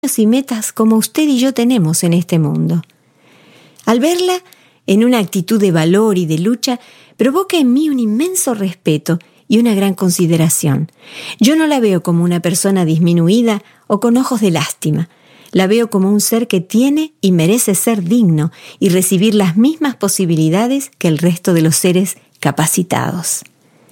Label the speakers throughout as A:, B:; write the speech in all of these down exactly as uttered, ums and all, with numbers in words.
A: y metas como usted y yo tenemos en este mundo. Al verla en una actitud de valor y de lucha, provoca en mí un inmenso respeto y una gran consideración. Yo no la veo como una persona disminuida o con ojos de lástima. La veo como un ser que tiene y merece ser digno y recibir las mismas posibilidades que el resto de los seres capacitados.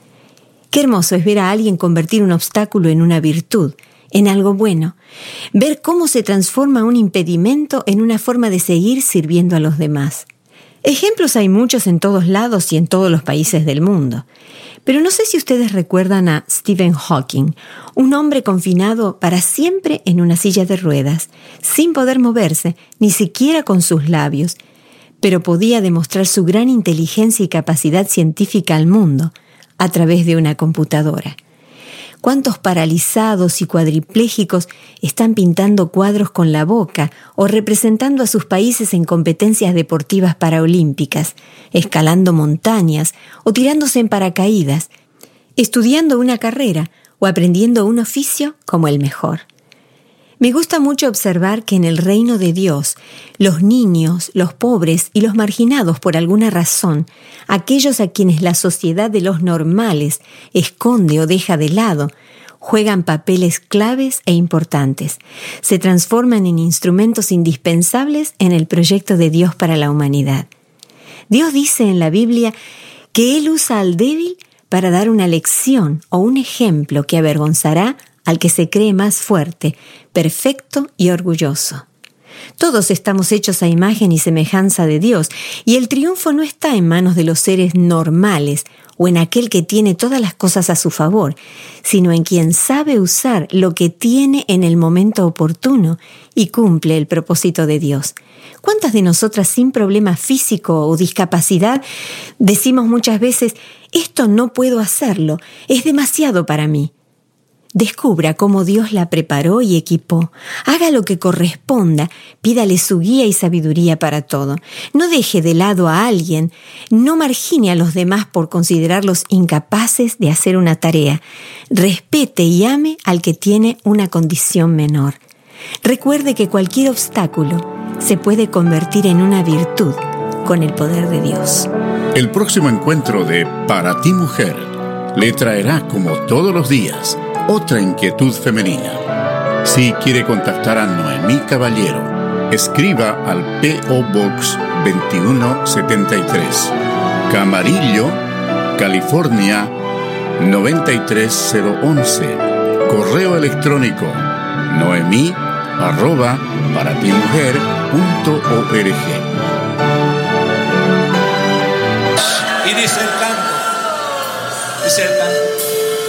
A: Qué hermoso es ver a alguien convertir un obstáculo en una virtud, en algo bueno. Ver cómo se transforma un impedimento en una forma de seguir sirviendo a los demás. Ejemplos hay muchos en todos lados y en todos los países del mundo. Pero no sé si ustedes recuerdan a Stephen Hawking, un hombre confinado para siempre en una silla de ruedas, sin poder moverse, ni siquiera con sus labios, pero podía demostrar su gran inteligencia y capacidad científica al mundo a través de una computadora. ¿Cuántos paralizados y cuadriplégicos están pintando cuadros con la boca o representando a sus países en competencias deportivas paraolímpicas, escalando montañas o tirándose en paracaídas, estudiando una carrera o aprendiendo un oficio como el mejor? Me gusta mucho observar que en el reino de Dios, los niños, los pobres y los marginados por alguna razón, aquellos a quienes la sociedad de los normales esconde o deja de lado, juegan papeles claves e importantes. Se transforman en instrumentos indispensables en el proyecto de Dios para la humanidad. Dios dice en la Biblia que Él usa al débil para dar una lección o un ejemplo que avergonzará al que se cree más fuerte, perfecto y orgulloso. Todos estamos hechos a imagen y semejanza de Dios, y el triunfo no está en manos de los seres normales o en aquel que tiene todas las cosas a su favor, sino en quien sabe usar lo que tiene en el momento oportuno y cumple el propósito de Dios. ¿Cuántas de nosotras sin problema físico o discapacidad decimos muchas veces, esto no puedo hacerlo, es demasiado para mí? Descubra cómo Dios la preparó y equipó. Haga lo que corresponda. Pídale su guía y sabiduría para todo. No deje de lado a alguien. No margine a los demás por considerarlos incapaces de hacer una tarea. Respete y ame al que tiene una condición menor. Recuerde que cualquier obstáculo se puede convertir en una virtud con el poder de Dios.
B: El próximo encuentro de Para ti Mujer le traerá, como todos los días, otra inquietud femenina. Si quiere contactar a Noemí Caballero, escriba al P O Box veintiuno setenta y tres, Camarillo, California noventa y tres cero once. Correo electrónico noemí arroba paratimujer punto org.
C: Y dice el canto, dice el canto.